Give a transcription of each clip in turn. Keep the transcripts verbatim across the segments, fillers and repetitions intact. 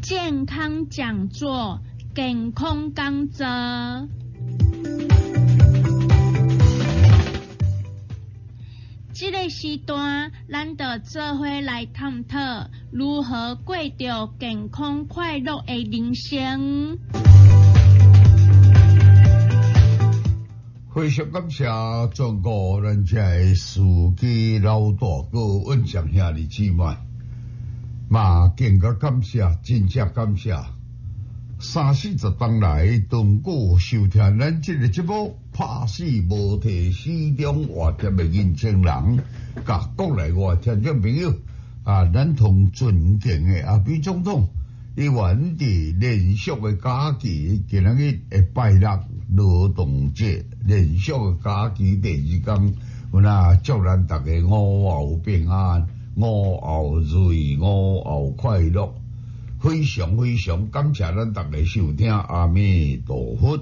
健康讲座，健康讲座。这个时段，咱就做伙来探讨如何过着健康快乐的人生。 非常感谢全国咱这的司机老大哥稳上兄弟姊妹，嘛更加感谢，真正感谢三四十当来同过收听咱这个节目，拍死无提市中外地的年轻人，甲国内外听众朋友啊，咱同尊敬的阿扁总统，伊原伫连续的假期，今仔日会拜六劳动节连续的假期第二天，有那祝咱大家五后平安，五后瑞，五后快乐。非常非常感谢咱大家收听，阿弥陀佛。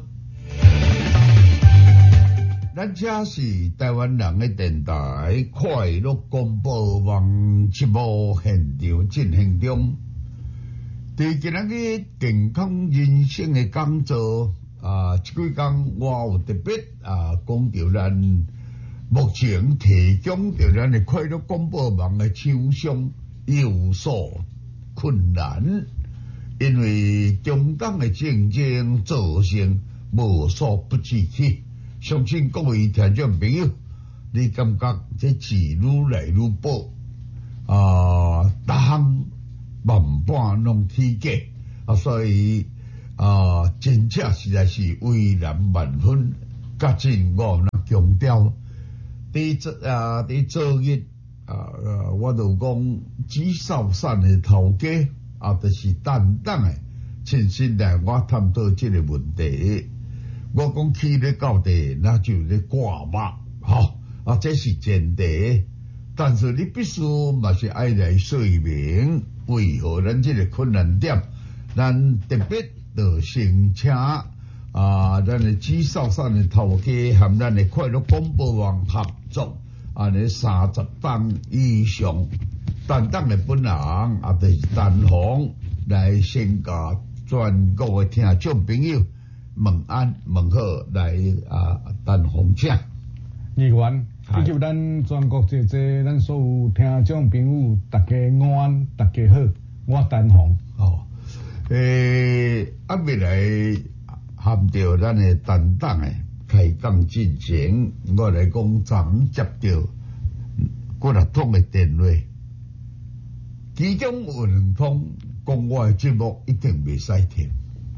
咱这是台湾人的电台快乐广播网节目现场进行中。伫今仔日健康人生的讲座啊，即几天我有特别啊讲到咱目前提供着咱的快乐广播网的厂商有所困难，因为中东的战争造成无所不至去。相信各位听众朋友，你感觉这字愈来愈薄啊，逐项万般拢起价啊，所以啊，真正实在是为难万分。甲真我那强调，第一啊，第昨日啊，我就讲紫扫山的头家啊，就是担当的亲身来我探讨这个问题。我讲去咧到地，那就咧挂目，吼啊，这是前提。但是你必须嘛是爱来说明，为何咱这个困难点，咱特别就先请啊，咱的紫扫山的头家和咱的快乐广播网合作，安尼三十档以上担当的本人啊，就是陈鸿来先甲全国的听众朋友问安问好，来啊，陈鸿请。 议员，以及咱全国这这咱所有听众朋友，大家安，大家好，我陈鸿。 哦，诶，啊，未来含着咱的担当诶开讲之前，我来讲昨接到几六通的电话，其中有两通讲我的节目一定袂使停。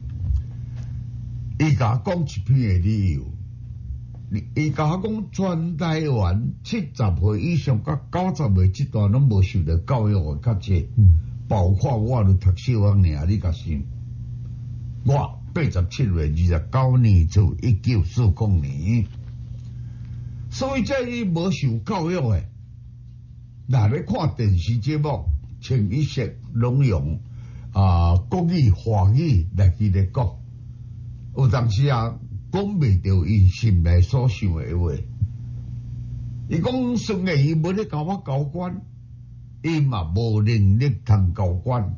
伊甲讲一篇的理由，伊甲我讲全台湾七十岁以上甲九十岁这段拢无受到教育的较济，包括我都读小学尔，你甲想，我八十七岁二十九年就一九四九年，所以这伊无受教育的，若咧看电视节目，清一色拢用啊国语、华语来去咧讲。有当时啊，讲袂着伊心内所想的话。伊讲虽然伊无咧教我教官，伊嘛无能力通教官，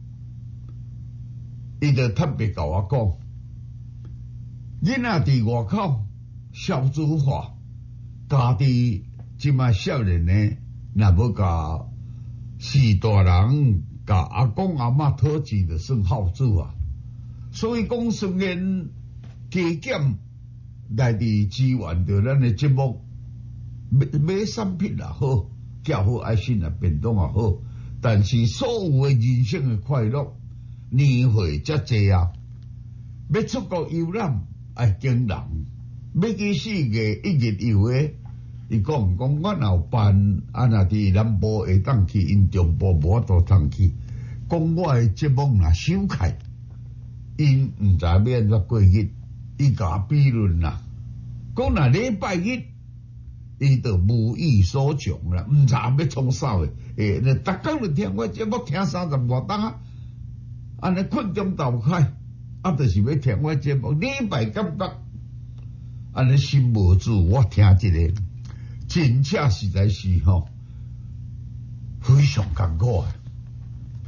伊就特别甲我讲，囡仔伫外口少子化，家己即卖少年呢，若要甲四大人、甲阿公阿嬷讨钱，就算孝子啊。所以讲，虽然加减来伫支援着咱的节目，买买产品也好，叫好爱心啊，便当也好，但是所有的人生的快乐，年岁遮济啊，要出国游览爱经人，要去世界一日游的，伊讲讲我若有办啊，若伫南部会当去，因中部无法度通去，讲我的节目若收开。因毋知免怎过日，伊甲比论啦，讲若礼拜日，伊就无意所从啦，毋知要创啥诶，诶，逐工就听我节目听三十外档啊，安尼困中斗开，啊，就是要听我节目，礼拜感觉安尼心无主，我听一个，真正实在是吼非常艰苦啊。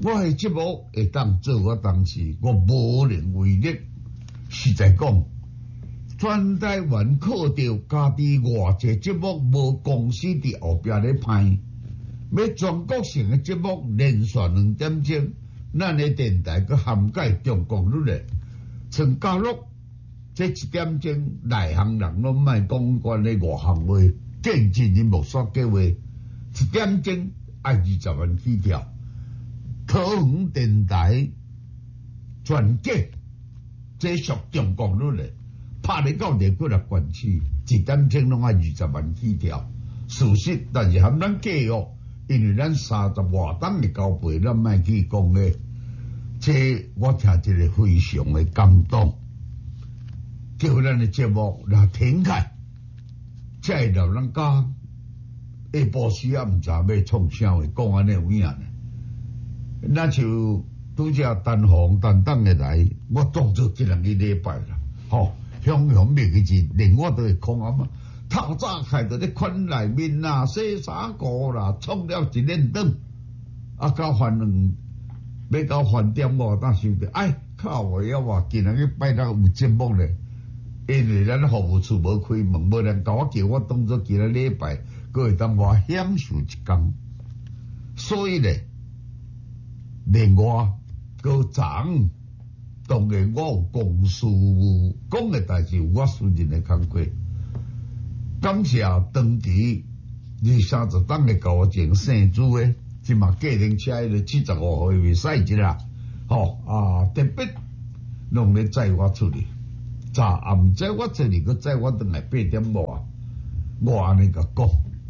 我的节目会当做我当时我无能为力。实在讲，全台湾靠着家己外一节目无公司伫后壁咧拍，要全国性的节目连续两点钟，咱的电台佮涵盖中国率咧，像加入这一点钟内行人拢莫讲关咧外行话，见真人无煞计话，一点钟爱二十万起跳。桃园电台全国这属中国率咧，拍咧到内几啊县市，一点钟拢爱二十万起跳。事实，但是含咱计哦，因为咱三十外档的交配，咱莫去讲咧。这我听一个非常的感动，叫咱的节目若停开，再老人家下晡时啊，毋知要创啥话，讲安尼有影呢？那就拄只单行单档的来，我当作一两个礼拜啦，吼，向向每个字，连我都会讲啊嘛。透早开到咧款内面啦，洗衫裤啦，创了一连顿，啊，到饭两要到饭店我当收着，哎，靠我要话今日去拜六有节目咧，因为咱服务处无开门，无人甲我叫我当作今日礼拜，佮会当我享受一工，所以咧。另外，个长，当然我有公事务讲的代志，我私人的工作。感谢当期二三十档的甲我种生猪的，即嘛计程车迄个七十五号袂使一啦，吼啊特别拢咧载我出去，早暗载我出去，佮载我倒来八点外，我安尼甲讲。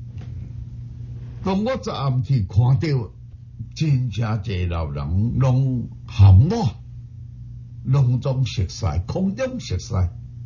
当我早暗去看到。真正侪老人拢含我，拢总熟悉，空中熟悉，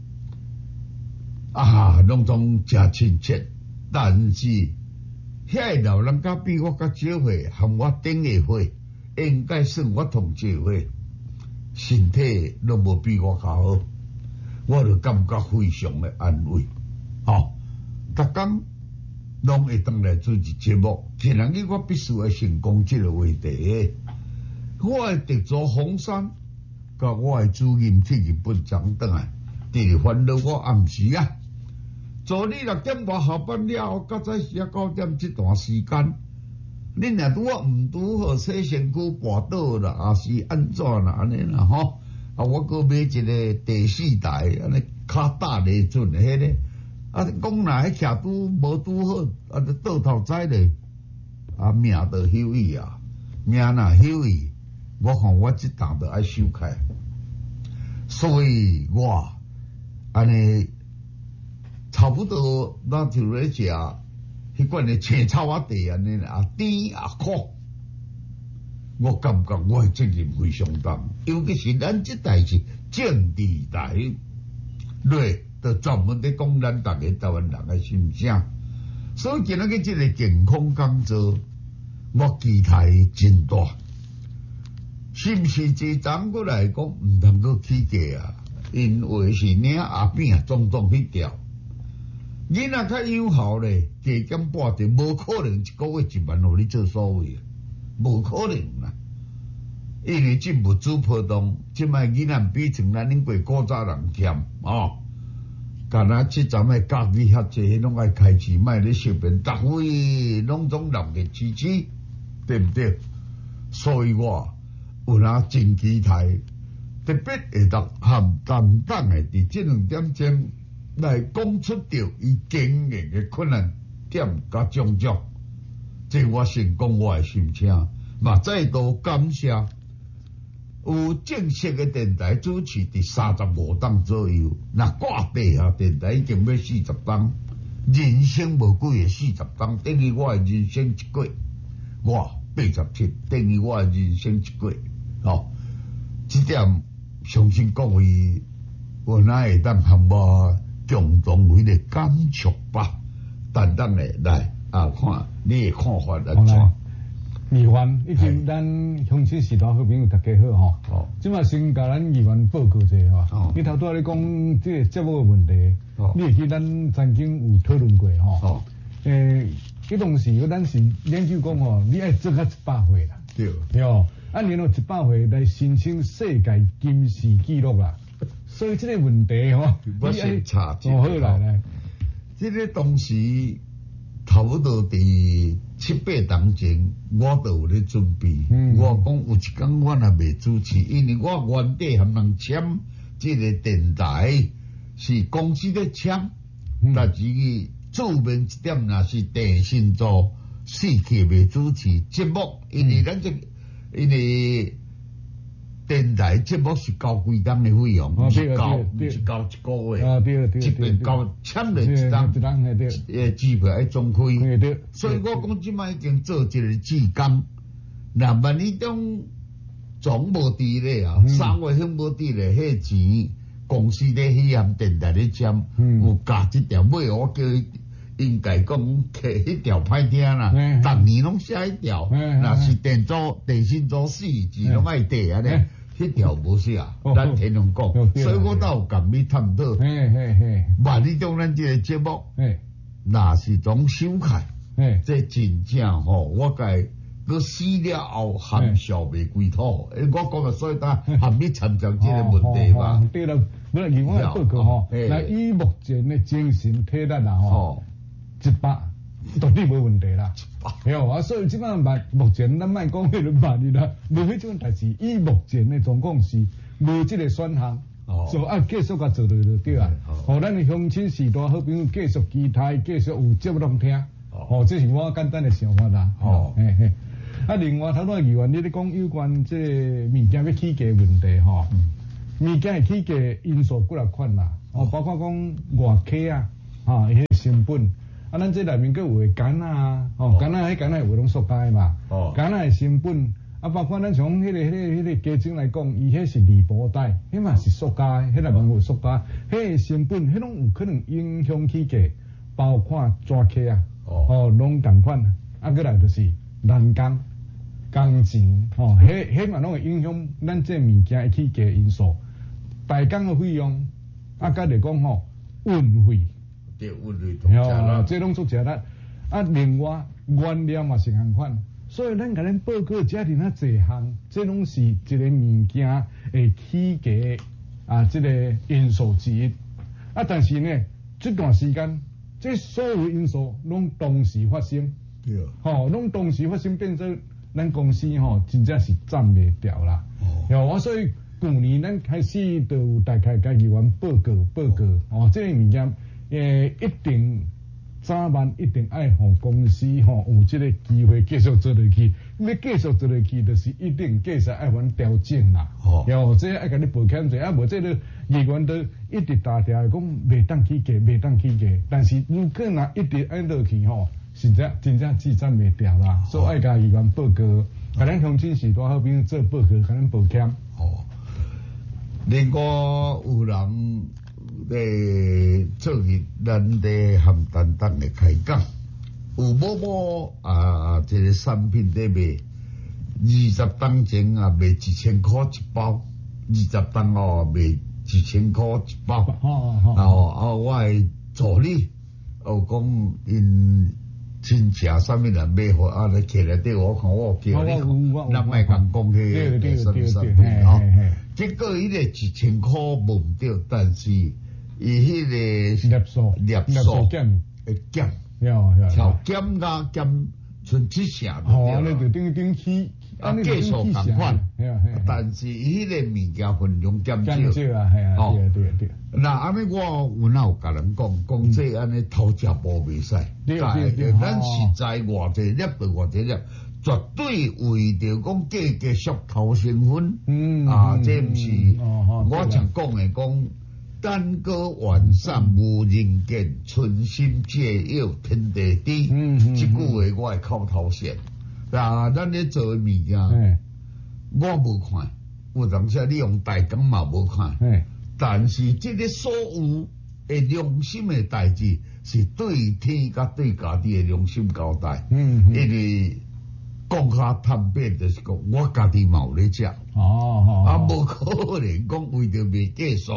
啊，拢总真亲切。但是，遐个老人家比我较少岁，含我顶个岁，应该算我同少岁，身体拢无比我较好，我就感觉非常的安慰。哦，逐工。拢会当来做一节目，既然你我必须要成功这个话题。我会特做红山，甲我会主任去日本长转来，伫咧烦恼我暗时啊。昨日六点外下班了后，到早时啊九点这段时间，恁若拄啊毋拄好洗身躯跋倒啦，还是安怎啦？安尼啦吼。啊，我搁买一个第四台，安尼较大内准的迄个。啊，讲若迄徛拄无拄好，啊，就倒头栽咧，啊，命就休伊啊，命若休伊，我看我即档就爱收开，所以我安尼差不多，咱就咧食迄款的青草啊地安尼啊甜啊苦，我感觉我的责任非常重，尤其是咱即代是政治台对。就专门咧讲咱逐个台湾人诶心声，所以今仔日即个健康讲座，我期待真大。是毋是一站过来讲毋通阁起价啊？因为是领阿扁种种去调，囡仔较有效咧，加减半点，无可能一个月一万互你做所谓，无可能啦。因为即物资波动，即摆囡仔比像咱恁过古早人欠哦。干那即阵诶教育遐济，拢爱开始卖咧小便，逐位拢总人嘅支持，对不对？所以我有哪真期待，特别会当含担当诶，伫即两点钟来讲出着伊经营嘅困难点甲种种，即我先讲我诶心声，嘛再度感谢。有正式嘅电台主持伫三十五档左右，那挂地下电台已经要四十档，人生无几个四十档，等于我嘅人生一个月，我八十七，等于我嘅人生一个月，哦，这点相信各位有哪会当含我共同为个感触吧？等等咧来啊，看你嘅看法安怎？ 议员，以及咱乡亲时代好朋友大家好吼。哦。即马先甲咱议员报告者吼。哦。你头拄仔咧讲即个节目嘅问题，哦。你会记咱曾经有讨论过吼。哦。诶，迄当时咱是研究讲吼，你爱做到一百岁啦。对。对哦。啊， 啊，然后一百岁来申请世界金氏纪录啦。所以这个问题吼， 我先查一下。 哦，好来来， 这个当时差不多伫七八年前，我都有咧准备。嗯、我讲有一天我也未主持，因为我原底含人签这个电台是公司咧签，嗯、但是做明一点若是电信做四期未主持节目，因为咱这、嗯、因为。电台节目是交几档的费用，不是交，不是交一个月， 啊对对对，一边交签了一档， 一档对， 诶，机票爱总开， 对， 所以我讲即摆已经做一个志工，那万一种总无伫咧啊，三月份无伫咧，迄钱公司咧迄项电台咧签，有加一条尾，我叫伊。应该讲摕迄条歹听啦，逐年拢写迄条，若是电组、电信组四字拢爱缀安尼，迄条无写，咱听人讲，所以我倒有共你探讨。万一种咱即个节目，若是种收开，这真正吼，我该佮死了后含笑未归土。我讲个所以呾含你参照即个问题嘛。 对了，不是以我来报告吼，那以目前的精神体力啦吼。一百绝对无问题啦，有啊，所以即摆目目前咱莫讲迄个万日啦，无迄种代志。以目前的状况是无即个选项，所以啊继续甲做落就对啊。互咱的乡亲时代好朋友继续期待，继续有节目通听。哦，这是我简单的想法啦。哦，嘿嘿。啊，另外头拄议员你咧讲有关即物件要起价问题吼，物件的起价因素几若款啦，哦，包括讲外客啊，哈，伊迄成本。啊，咱这内面佫有诶干啊，哦，干啊，迄干啊有拢塑胶嘛，哦，干啊诶成本，啊，包括咱从迄个、迄个、迄个家政来讲，伊迄是铝箔袋，迄嘛是塑胶，迄内面有塑胶，迄个成本，迄拢有可能影响起价，包括抓客啊，哦，拢共款，啊，佫来就是人工、工钱，哦，迄迄嘛拢会影响咱这物件诶起价因素，代工诶费用，啊，甲来讲吼，运费。 对，运费同价啦， 这拢做价啦。啊，另外原料嘛是共款，所以咱甲咱报告遮尔啊侪项，这拢是一个物件会起价啊，这个因素之一。啊，但是呢，这段时间，这所有因素拢同时发生，对，吼，拢同时发生，变做咱公司吼，真正是站袂掉啦。哦，我所以去年咱开始就有大概甲议员报告报告，哦，这个物件。诶，一定早晚一定爱互公司吼有这个机会继续做落去，要继续做落去，就是一定继续爱阮调整啦。哦，然后这爱甲你保险者，啊，无这个议员都一直打条讲袂当起价，袂当起价。但是如果若一直按落去吼，实在真正支撑袂掉啦。所以爱甲议员报告，甲咱乡亲时代好朋友做报告，甲咱保险。 哦，另外有人。诶，做日咱的含担当的开讲，有某某啊，这个产品在卖，二十当前啊卖一千块一包，二十当哦卖一千块一包。哦哦哦。啊，我的助理，哦讲因亲戚啥物人买互啊，来起来对我看我叫你，咱莫讲讲迄个什么产品哦。结果伊个一千块无唔对，但是。伊迄个粒数， 粒数减会减， 条减加减剩一成就对啦。哦，你就等等起， 啊，技术同款，但是伊迄个物件分量减少。 减少啊，系啊，对啊，对啊，对啊。 那安尼我有哪有甲人讲，讲这安尼偷食无袂使， 对对对， 咱实在偌济粒对偌济粒，绝对为着讲价格续头成分。嗯啊，这毋是我常讲的讲。干戈完善无人见，存心皆有天地知。嗯嗯，这句话我会口头禅。啊，咱咧做诶物件，我无看，有当时你用大工嘛无看。但是这个所有诶良心诶代志，是对天甲对家己诶良心交代。嗯，因为讲较坦白，就是讲我家己嘛有咧食。哦哦，啊，无可能讲为着卖计数。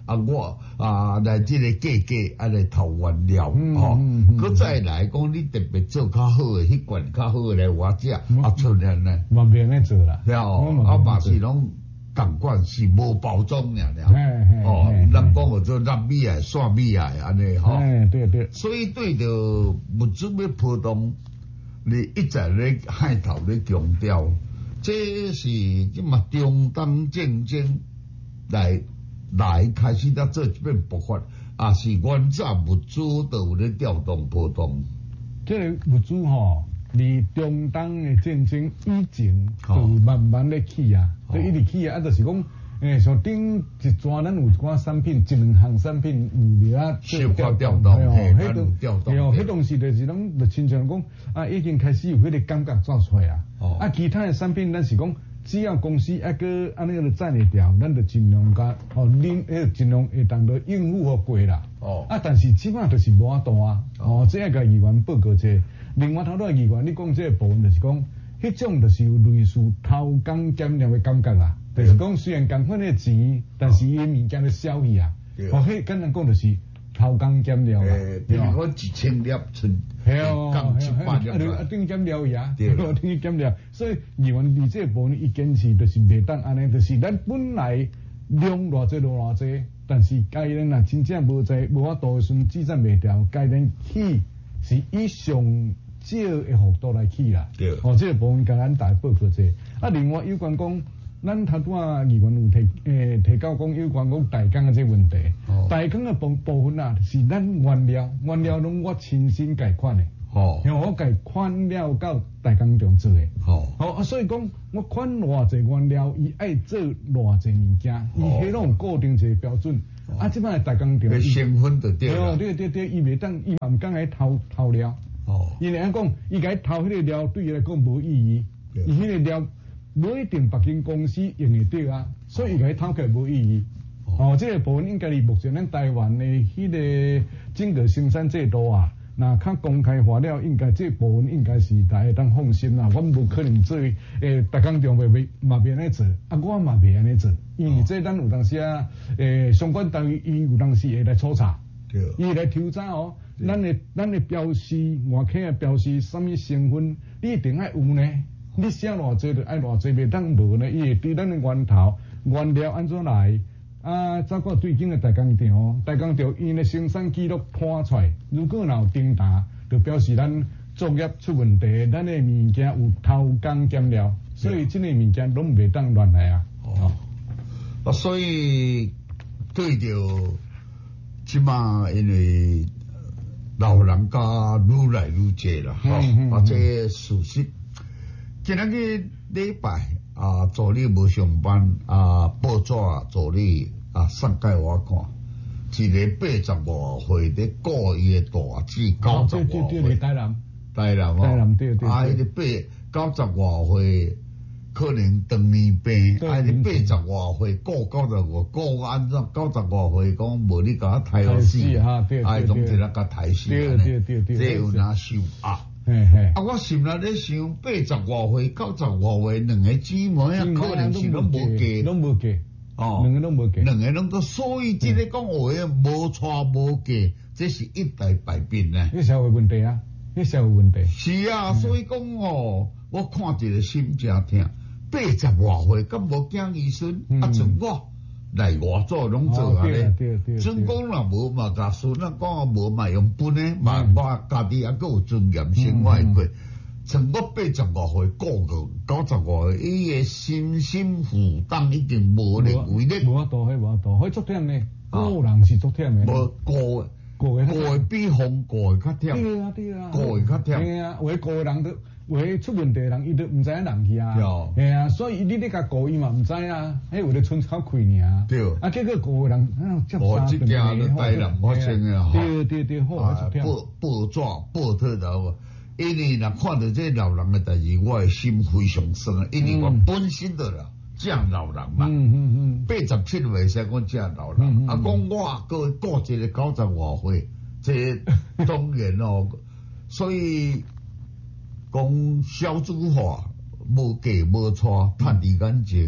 啊我啊来这个价格啊来投原料吼，佮再来讲你特别做较好诶，迄罐较好诶来我食啊出现呢， 嘛别安尼做啦， 对哦，啊嘛是拢共款是无包装尔尔，哦，咱讲个做纳米啊、线米啊安尼吼， 对对， 所以对着物资要波动，你一直咧海头咧强调。这是即嘛中东战争来来开始在做一遍爆发，也是原早物资都有咧调动波动。 这个物资吼，离中东的战争以前就慢慢咧起啊，就一直起啊，啊，就是讲。诶，像顶一抓，咱有一寡产品，一两项产品有了小可调动，嘿，迄种调动， 哦，迄当时就是拢，就亲像讲啊，已经开始有迄个感觉做出来啊。哦。啊，其他的产品，咱是讲，只要公司还个安尼个赞会调，咱就尽量甲哦，恁诶尽量会当到应付好过啦。哦。啊，但是即摆就是无法度啊。哦。这个议员报告者，另外头多议员，你讲这个部分就是讲，迄种就是有类似偷工减料的感觉啊。就是讲，虽然共款的钱，但是伊物件的消息啊，哦，迄简单讲就是偷工减料啦。 比如讲一千粒剩，降一百粒啦。啊，等于减料呀，对，等于减料。所以议员伫这部分伊坚持就是袂当安尼，就是咱本来量偌济就偌济，但是该咱若真正无在无法度时阵止赚袂掉，该咱起是以上少的幅度来起啦。对，哦，这个部分甲咱大报告者。啊，另外有关讲。咱头拄啊，议员有提诶提到讲有关讲代工诶这问题，哦、代工诶部部分啊是咱原料，原料拢我亲身改款诶，哦，然后我改款了到代工厂做诶，哦，好啊，所以讲我款偌济原料，伊爱做偌济物件，伊迄拢固定一个标准，哦、啊，即摆代工厂伊成分就对啦， 对对对，伊袂当伊嘛毋敢来偷偷料，哦，因为安讲伊甲伊偷迄个料对伊来讲无意义，伊迄个料。无一定别间公司用会到啊，所以伊甲伊偷起来无意义。哦，这个部分应该是目前咱台湾的迄个整个生产制度啊，那较公开化了，应该这部分应该是大家当放心啦。我无可能做诶，大工厂袂袂嘛袂安尼做，啊我嘛袂安尼做，因为这咱有当时啊，诶相关单位伊有当时会来抽查，伊会来抽查哦。咱的咱的标示外口的标示，什么成分，你一定爱有呢。你写偌济就爱偌济，袂当无呢？伊会对咱的源头、原料安怎来？啊，再个对紧的代工厂，代工厂因的生产记录摊出来，如果若有重大，就表示咱作业出问题，咱的物件有偷工减料，所以这个物件拢袂当乱来啊。哦， 啊，所以对着即马因为老人家愈来愈济啦，吼、嗯，或者事实。今仔日礼拜啊，助理无上班啊，报纸助理啊送给我看，一个八十外岁的故意的大姊，九十外岁， 台南， 台南哦， 台南对对， 啊，伊个八九十外岁，可能长年病，啊，伊八十外岁过九十外，过安怎九十外岁讲无你甲他抬死，啊，拢一日甲抬死， 对对对对， 这有哪受压？ 嘿嘿， 啊！我心内咧想，八十外岁、九十外岁两个姊妹啊，可能是拢无嫁， 拢无嫁，哦，两个拢无嫁， 两个拢都，所以即个讲话无娶无嫁，这是一大败笔呢。 迄社会问题啊，迄社会问题。 是啊，所以讲哦，我看一个心真痛，八十外岁敢无囝儿孙，啊，像我。来外做拢做啊咧，尊公若无嘛，甲孙啊讲啊无嘛用分诶，嘛我家己还阁有尊严生活过。像我八十外岁过个九十外岁，伊诶身心负担已经无力为咧。 无法度，迄无法度，迄足忝咧。个人是足忝诶。 无过过过比风过较忝。 对啊对啊。 过较忝。 嘿啊，有诶个人都。有诶出问题诶人，伊都毋知影人去啊，系啊，所以你咧甲顾伊嘛毋知啊，迄有咧村口开尔， 对， 啊，结果顾人啊， 接啥子件都台南发生诶吼， 对对对，好啊， 报报纸报特头，因为若看到这老人诶代志，我诶心非常酸，因为我本身的啦，正老人嘛，嗯嗯嗯，八十七岁才讲正老人，啊，讲我个过一个九十外岁，这当然哦，所以。讲小资化，无嫁无娶，趁伫眼前，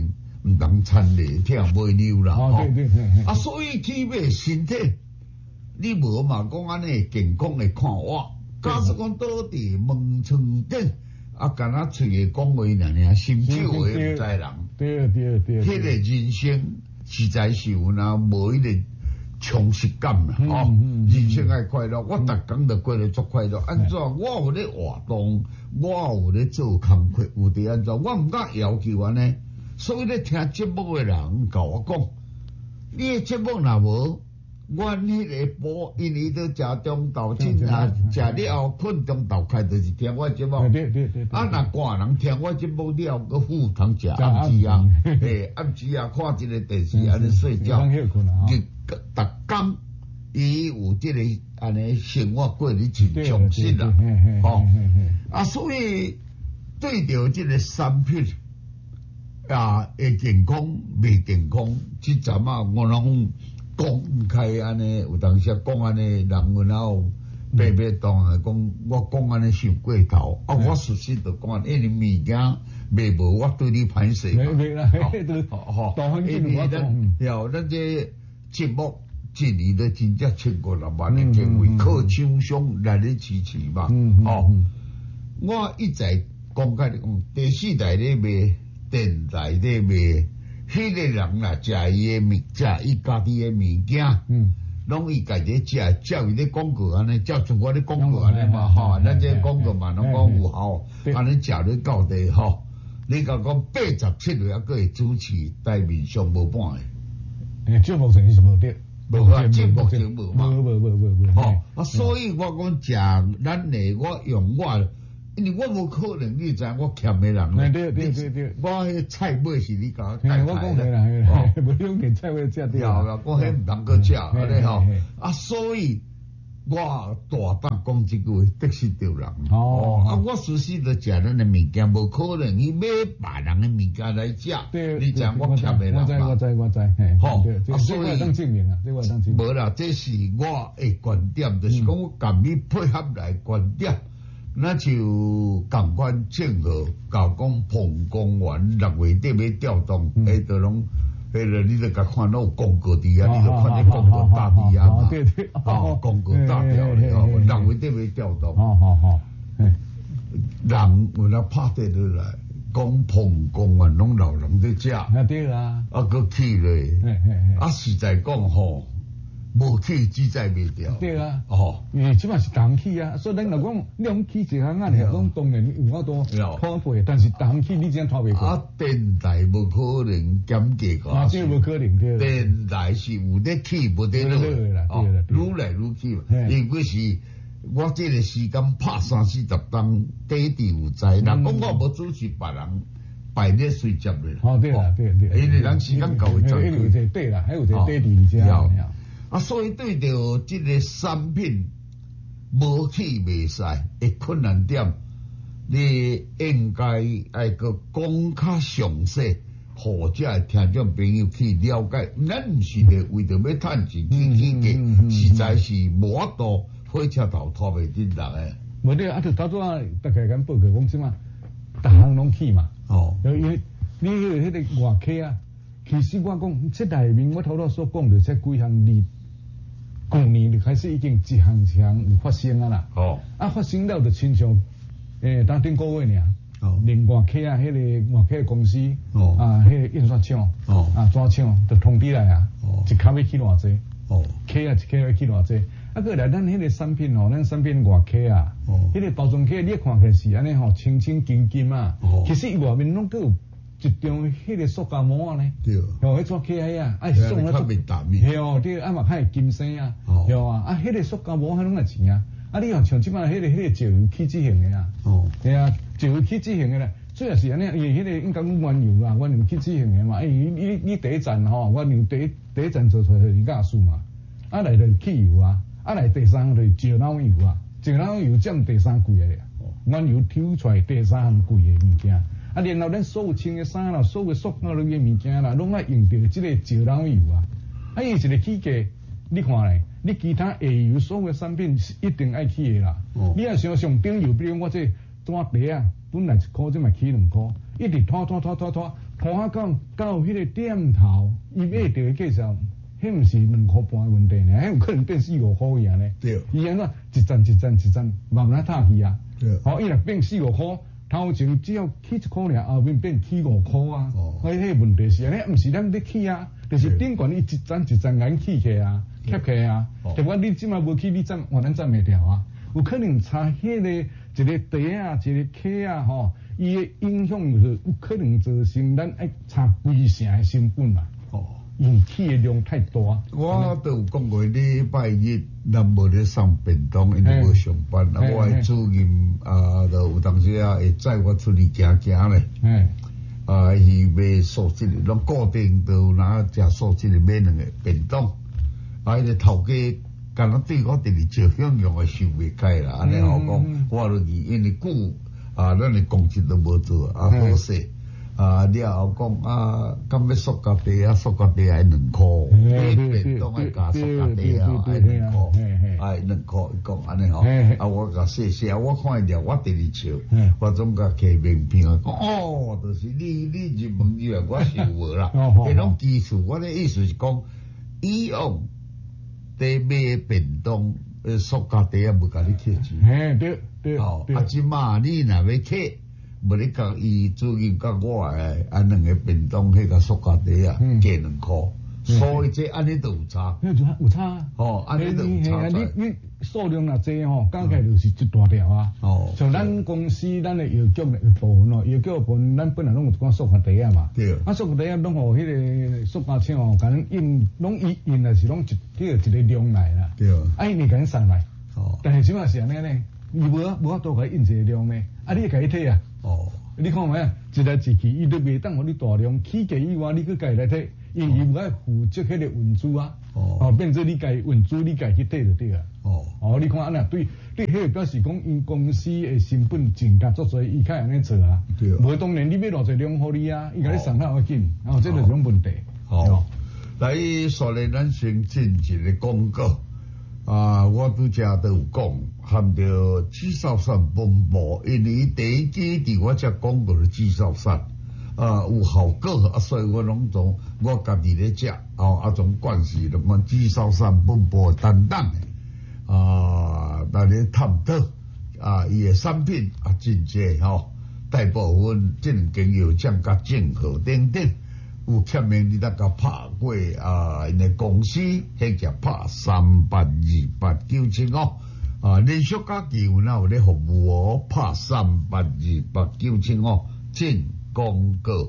毋通参累听袂溜啦。 哦，对对， 啊，所以起码身体你无嘛讲安尼健康的看我，假使讲倒伫门床顶，啊，干那嘴会讲话尔尔，心手会毋知人。 对对对， 迄个人生实在是有那无迄个充实感啦，吼、嗯！人生爱快乐，我逐工都过得足快乐。安怎？我有咧活动，我有咧做工课，有伫安怎？我毋敢要求安尼。所以咧听节目的人甲我讲，你的节目若无，阮迄个播，因为都食中昼寝啊，食了后困中昼开，就是听我节目。 对对对。 啊，若寡人听我节目了，个副通食暗时啊，嘿，暗时啊，看一个电视安尼睡觉，就逐工伊有即个安尼生活过得真充实啦，吼。啊，所以对着即个产品啊，会健康未健康，即阵啊，我拢公开安尼，有当时讲安尼，人然后白白当啊讲，我讲安尼想过头，啊，我事实就讲，因为物件卖无，我对你歹势嘛。 袂啦，吼吼，大环境我讲， 要咱这节目一年都真正千五六万的经费，靠厂商来咧支持嘛。哦，我一再讲甲你讲，第四代咧卖，电台咧卖。迄个人啦，食伊的物，食伊家己的物件，嗯，拢伊家己食，照伊咧广告安尼，照像我咧广告安尼嘛，吼，咱这广告嘛，拢讲有效，安尼食咧到底吼，你甲讲八十七岁还佫会主持台面上无半个， 诶，这目前是无得， 无啊，这目前无嘛， 无无无无无， 吼，啊，所以我讲食咱诶，我用我。因为我无可能，你知我欠的人。 对对对对， 我迄菜尾是你甲我带来。我讲的啦，无用件菜尾食掉。 有啦，我迄毋通去食，安尼吼。啊，所以我大胆讲一句，得失着人。哦。啊，我事实就食咱的物件，无可能去买别人的物件来食。 对。 你知我欠的人嘛？ 我知我知我知。 吼。 啊，所以当证明啊，这我当证明。 无啦，这是我的观点，就是讲我甲你配合来观点。那就共款正好，甲讲澎公园六月底要调动，迄个拢，迄个你著甲看到广告伫啊，你著看到广告打伫啊嘛，哦，广告打掉咧，哦，六月底要调动， 好好好， 人有那拍得落来，讲澎公园拢老人在食， 啊对啦， 啊佮去咧，啊实在讲吼。无去只在袂掉。 对啊，哦，因为即码是冬去啊，所以咱若讲你讲去一项啊，讲当然有法度拖背，但是冬去你真拖袂过。 啊，电台无可能减价个。 啊，这无可能对。 电台是有得起，无得落。 对啦，对啦， 愈来愈去嘛。因为是我这个时间拍三四十档，底底有在。若讲我无主持别人。排列水接咧。 哦，对啦，对对。 因为咱时间够会做。 还有这对啦，还有这底底这样。 啊，所以对着即个产品无去袂使的困难点，你应该爱个讲较详细，互遮听众朋友去了解。咱毋是咧为着要趁钱去起价，实在是无法度火车头拖袂进人诶。 无对啊，就头拄啊，大概敢报告讲什么，逐项拢去嘛。哦，因为你迄个外客啊，其实我讲这内面我头拄所讲的这几项例。去年就开始已经一项一项有发生啊啦，哦，啊发生了就亲像诶，当顶个月尔，哦，另外客啊，迄个外客公司，哦，啊，迄个印刷厂，哦，啊纸厂就通知来啊，哦，一卡要去偌济，哦，客啊一卡要去偌济，啊个来咱迄个产品吼，咱产品外客啊，哦，迄个包装客你看起来是安尼吼，清清金金啊，哦，其实伊外面拢有。一张迄个塑胶膜啊呢，对，哦，迄撮起来啊，哎送了，系哦，对，啊嘛还金生啊，对啊，啊，迄个塑胶膜还拢来钱啊，啊，你像像即摆迄个迄个石油气质型的啊，哦，对啊，石油气质型的咧，主要是安尼，因为迄个应该讲原油啊，原油气质型的嘛，哎，你你你第一站吼，原油第一第一站做出来就是加速嘛，啊来就是汽油啊，啊来第三就是石燃油啊，石燃油占第三贵的，原油抽出来第三项贵的物件。啊，然后咱所有穿的衫啦，所有塑胶类嘅物件啦，拢爱用到即个石燃油啊。啊，伊一个起价，你看咧，你其他下游所有产品是一定爱起的啦。哦、你若想上顶游，比如我这单茶啊，本来一箍，即嘛起两箍，一直拖拖拖拖拖， 看下到到迄个点头，伊买着的介绍，迄毋是两箍半的问题呢，迄有可能变四五箍样呢。 对， 伊安怎一站一站一站慢慢踏去啊。 对， 好，伊若变四五箍，头前只要起一箍尔，后面变起五箍啊。哦，迄迄问题是安尼，毋是咱咧起啊，就是顶悬伊一站一站眼起起啊，贴起啊。结果你即马无起，你站换咱站袂掉啊。有可能差迄个一个地啊，一个溪啊，吼，伊的影响就是有可能造成咱爱差规城的成本啦。哦，引起的量太大。 我都有讲过，礼拜日咱无咧送便当，因为无上班，啊，我的主任啊，就有当时啊会载我出去行行咧。嗯。啊，伊买素质的，拢固定都拿食素质的买两个便当，啊，迄个头家。敢若对我直直照享用诶受袂开啦，安尼我讲，我落去因为久啊，咱诶工资都无做，啊好势啊了后讲啊，敢要塑胶袋啊，塑胶袋爱两箍，买便当爱加塑胶袋啊，爱两箍，爱两箍，伊讲安尼吼，啊我甲说说，我看伊了，我直直笑，我总甲摕名片啊，讲哦，就是你你入门以来我受无啦，迄种基础，我咧意思是讲以往。地买便当，呃，塑胶袋也无甲你摕钱。 嘿，对对。 哦，啊，即马你若要摕，无你甲伊主任甲我诶，啊两个便当迄个塑胶袋啊，加两箍，所以这安尼都有差。 那就有差啊。 哦，安尼都有差。 你你数量若济吼，加起来就是一大条啊。哦。像咱公司咱诶药局诶部分哦，药局部分咱本来拢有一款塑胶袋啊嘛。对。啊，塑胶袋啊，拢互迄个塑胶厂哦，甲咱印，拢印印也是拢一迄个一个量来啦。对。啊，伊咪甲咱送来。哦。但是即马是安尼呢，伊无无法度甲印一个量呢，啊，你甲伊摕啊。哦。你看卖啊，一来一去，伊都袂当互你大量起价以外，你去家来摕，因为伊有爱负责迄个运输啊。哦。哦，变做你家运输，你家去摕就对啊。哦。哦，你看安那对，对，迄个表示讲，因公司诶成本增加足侪，伊较安尼做啊。对。无当然，你买偌济量互你啊，伊甲你送较要紧，哦，这就是种问题。 好，来，所以咱先进一个广告啊，我拄则都有讲，含着紫草山本部，因为第一支伫我遮讲过的紫草山啊有效果，啊，所以我拢从我家己咧食，哦，啊，种惯势就讲紫草山本部担当的。啊，来咧探讨啊，伊诶产品啊，真济吼，大部分这两间药厂甲正号等等，有欠名你得甲拍过啊，因诶公司迄只拍三八二八九七五啊，连续假期有哪有咧服务哦，拍三八二八九七五进广告。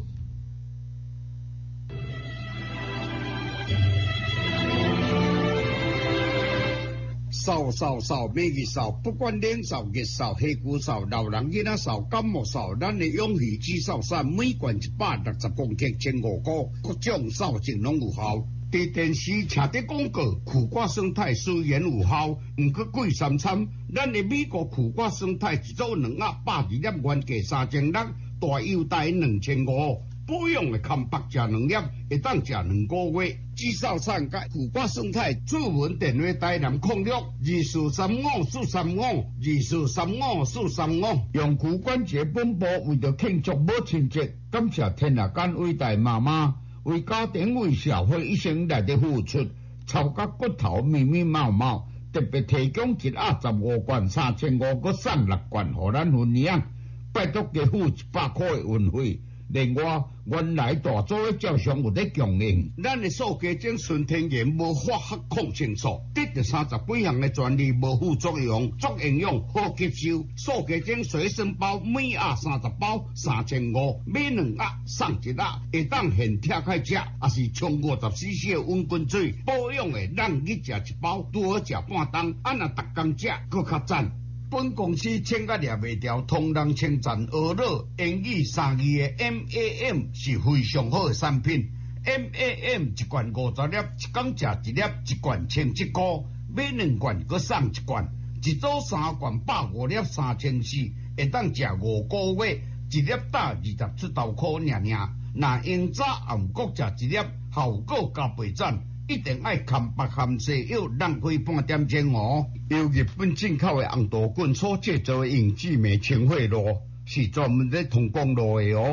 扫扫扫，每日扫，不管冷扫、热扫、黑骨扫、老人囡仔扫、感冒扫，咱的永裕紫扫伞每罐一百六十公克，千五块，各种扫净拢有效。伫电视听得广告，苦瓜生态虽然有效，毋过贵三餐。咱的美国苦瓜生态一组两盒百二粒，原价三千六，大优待两千五。保养的康白食两粒，会当食两个月。紫扫伞甲苦瓜生态主文电话台南控六二四三五四三五二四三五四三五。 用骨关节本部为着庆祝母亲节，感谢天下间伟大妈妈为家庭为社会一生来的付出，操甲骨头密密麻麻，特别提供一盒十五罐三千五，搁送六罐互咱分享，拜托加付一百块的运费。另外，原来大组的照相有咧供应， 咱的塑胶精纯天然无化学抗生素，得着三十几项的专利，无副作用，足营养，好吸收。塑胶精随身包每盒三十包，三千五，买两盒送一盒，会当现拆开食，也是冲五十 C C 的温滚水，保养的咱日食一包，拄好食半顿，安那逐工食，搁较赞。本公司请甲掠袂掉，同人称赞俄乐英语三字的 M A M 是非常好的产品。M A M 一罐五十粒，一工食一粒，一罐千七块，买两罐搁送一罐，一组三罐百五粒三千四，会当食五个月，一粒打二十出头块尔尔。若用早暗搁食一粒，效果加倍赞。一定爱含白含西药，浪费半点钟哦。由日本进口的红豆滚所制造的用紫梅清血露，是专门咧通公路的哦。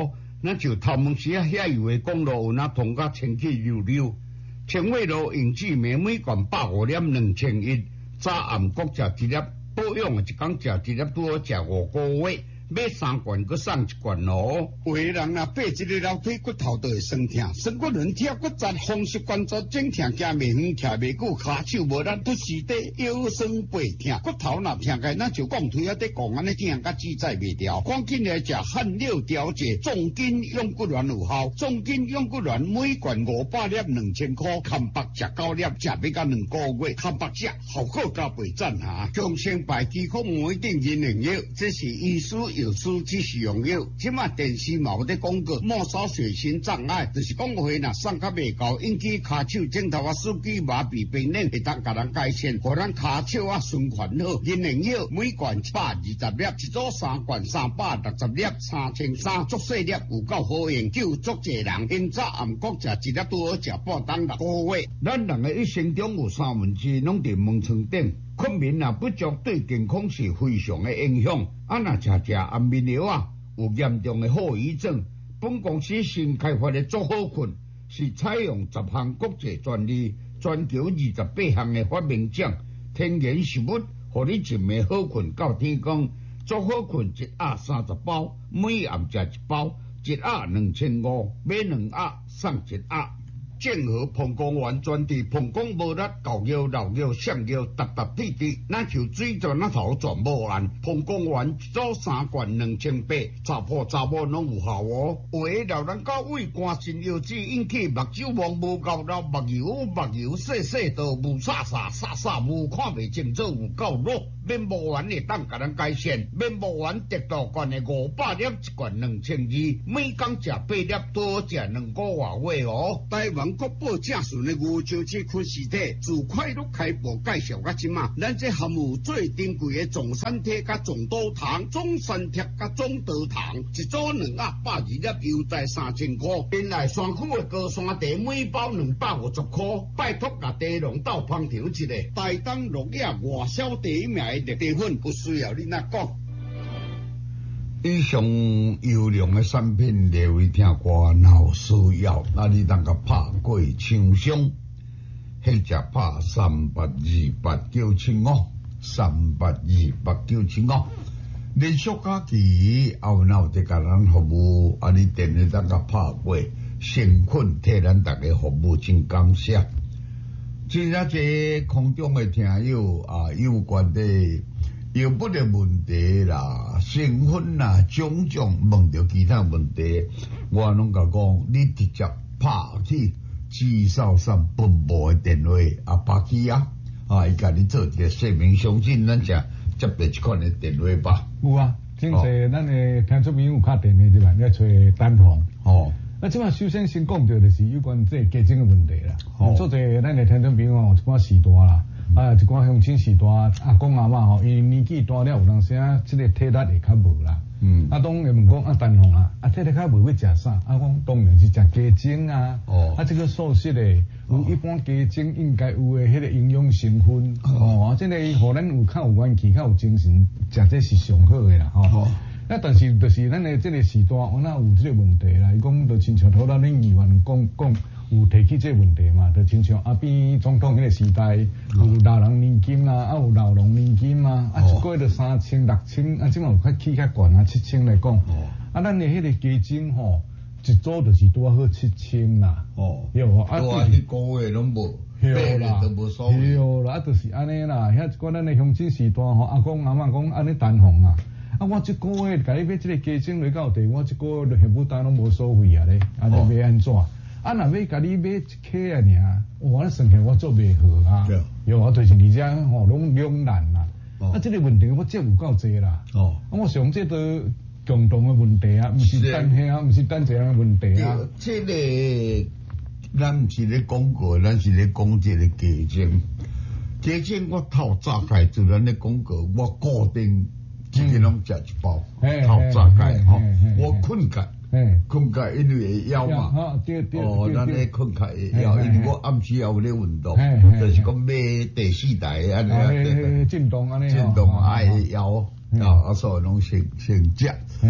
那就头毛时啊，遐有诶公路有那通甲清气溜溜，清惠路用纸面每罐百五粒两千一，早暗各食一粒，保养一工食一粒，拄好食五个月。买三罐，佮送一罐哦。有个人啊，爬一个楼梯，骨头都会酸痛，酸骨轮跳骨折，风湿关节整痛，行袂远，徛袂久，骹手无力，都是底腰酸背痛，骨头若痛个，咱就讲腿啊，得讲安尼痛，甲自在袂掉。赶紧来食汗六调节，重筋用骨丸有效，重筋用骨丸每罐五百粒，两千块，看白食九粒，食要甲两个月，看白食效果加倍赞哈。强生白肌壳每定人能药，这是医师。有书只是用药，即马电视嘛有咧广告，末梢血型障碍，就是讲话若送较袂够，引起骹手指头啊、手指麻痹、冰冷，会当甲人改善，互咱骹手啊循环好。人能药每罐一百二十粒，一组三罐三百六十粒，三千三，足细粒有够好用，就足济人。因早暗国食一粒拄好食半当六个月。咱人的一生中有三分之拢伫门床顶。困眠啊不足对健康是非常的影响，啊若食食安眠药啊，有严重的后遗症。本公司新开发的足好困，是采用十项国际专利，全球二十八项的发明奖，天然食物，互你一暝好困到天光。足好困一盒三十包，每暗食一包，一盒两千五，买两盒送一盒。正和膀胱丸专治膀胱无力、狗腰、老腰、上腰、搭搭滴滴，那就水泉那头全无烂。膀胱丸一组三罐两千八，查甫查某拢有效哦。有的老人家胃寒肾腰子引起目睭望无够老，目睭目睭细细道无煞煞煞煞无看袂清楚，有够弱。面膜丸会当甲咱改善，面膜丸得到罐的五百粒，一罐两千二，每工食八粒，多食两个外月哦。台湾国宝正顺的牛潮鸡昆实体，自快乐开播介绍到即马，咱这含有最珍贵的总山铁甲总多糖、总山铁甲总多糖，一组两盒百二粒，优待三千块。原来山区的高山茶每包两百五十块，拜托甲茶农斗烹调一个，大当落叶外销第一名。绿茶粉不需要你那讲。以上优良的产品，各位听歌若需要，那你当个拍过厂商，或者拍三八二八九七五，三八二八九七五。连续假期后脑得甲咱服务，啊，你电话当个拍过，诚恳替咱大家服务，真感谢。真正这空中的听友啊，有关的腰部的问题啦、身份啦、种种问到其他问题，我拢甲讲，你直接拍去至少上本部的电话啊，拍去啊，啊，伊甲你做一个说明，相信咱才接到这款的电话吧。有啊，真侪咱的听众朋友有打电话对吧？要找单红哦。那即马首先先讲到就是有关这家境的问题啦。哦，做者咱的听众朋友哦，一寡时代啦，啊，一寡乡亲时代阿公阿嬷吼，因为年纪大了，有当时啊，即个体力会较无啦。嗯。啊，当然问讲啊，单红啊，啊，体力较无要食啥？啊，讲当然是食鸡精啊。哦。啊，这个素食的，有一般鸡精应该有的迄个营养成分。哦。啊，即个互咱有较有元气、较有精神，食这是上好的啦。吼。那但是就是咱的这个时代，我那有这个问题啦。伊讲就亲像头咱恁议员讲讲有提起这个问题嘛，就亲像阿扁总统迄个时代有老人年金啊，啊有老农年金啊，啊一个月就三千六千，啊即嘛有较起较悬啊七千来讲，啊咱的迄个基金吼一组就是多好七千啦，哦，有啊，啊一个月拢无。对啦，对啦，啊，就是安尼啦。遐一寡咱的乡亲时代吼，阿公阿嬷讲安尼单红啊。啊，我一个月甲你买即个鸡精来到地，我一个月就负担拢无收费啊咧，啊你买安怎？啊，若要甲你买一克啊尔，我算起来我做袂好啊。有啊，就是而且吼拢两难啦。啊，即个问题我接有够济啦。哦，啊，我想这都共同的问题啊，毋是单遐啊，毋是单一样的问题啊。这个咱毋是咧讲过，咱是咧讲这个鸡精。鸡精我头早开就咱咧讲过，我固定。一日拢食一包，头早解吼，我困觉，困觉因为会枵嘛，哦，咱咧困觉会枵，因为我暗时也有咧运动，就是讲买第四台安尼啊，震动安尼，震动啊会枵，啊，所以拢先先食。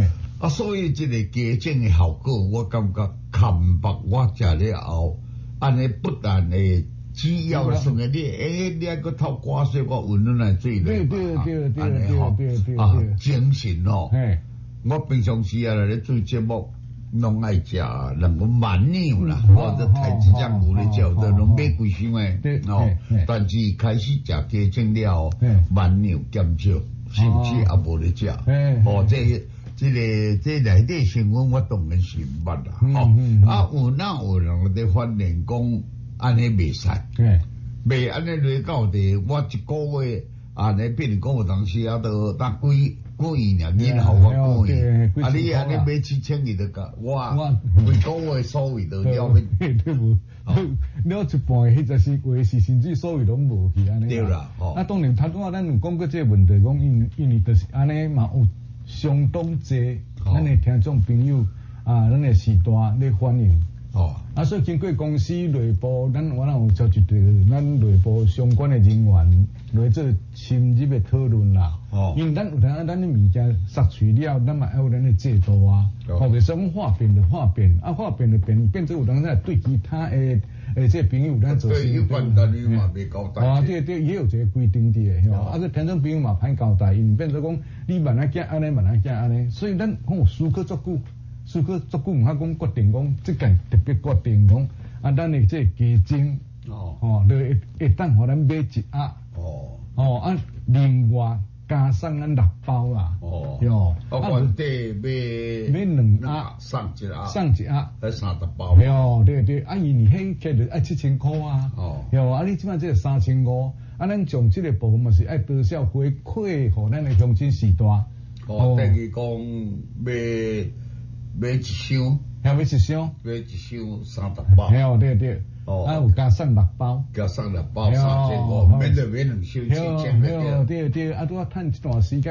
啊，所以这个加精的效果，我感觉坎白我食了后，安尼不但会只要算个你，诶，你还个透刮水个温暖来水来嘛，安尼吼，啊，精神吼。我平常时啊来做节目，拢爱食两个蛮牛啦，或者台子酱牛咧叫，都拢买几箱诶，哦，但是开始食加精了，蛮牛减少，甚至也无咧食，哦，这。这个这内底新闻我当然是捌啦，吼、嗯嗯、啊有哪有人咧反映讲安尼袂使，袂安尼来到地，我一个月安尼比如讲有当时啊都打几几年，然后我几年，啊你安尼买七千二就甲我每个月所谓都了去， 对无？了一半迄十四个是甚至所谓拢无去安尼。 对啦，吼、 啊当然，头拄仔咱有讲过这个问题，讲因因为就是安尼嘛有。相当侪，咱的听众朋友啊，咱的时代咧反映。哦。啊，所以经过公司内部，咱我有招一队咱内部相关的人员来做深入的讨论啦。哦。因为咱有当咱的物件杀除了，咱嘛要有咱的制度啊。哦。或者说化变就化变，啊化变就变，变做有当咱对其他的。诶，这朋友咱做事， 对，一般单位嘛袂交代。 啊，对对，也有一个规定的，吼。啊，个听众朋友嘛歹交代，因变做讲你慢慢行安尼，慢慢行安尼，所以咱讲思考足久，思考足久，毋通讲决定讲即届特别决定讲啊，咱的这基金哦，哦，就会会当互咱买一盒哦，哦啊，另外加送咱六包啦，哦，哟， 啊，原地买买两盒， 送一盒， 送一盒， 才三十包。 哟，对对，啊，因为迄个就爱七千块啊，哦，哟，啊，你即摆即个三千五，啊，咱从即个部分嘛是爱多少回馈互咱的乡亲时代。 哦，等于讲买买一箱， 还买一箱， 买一箱三十包。 哟，对对。哦，啊有加送六包， 加送六包三千五，免得买两箱七千个。 对对，啊拄啊趁一段时间。